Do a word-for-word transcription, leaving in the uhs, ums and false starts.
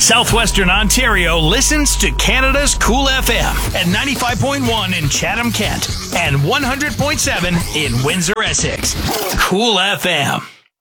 Southwestern Ontario listens to Canada's Cool F M at ninety-five point one in Chatham, Kent, and one hundred point seven in Windsor, Essex. Cool F M.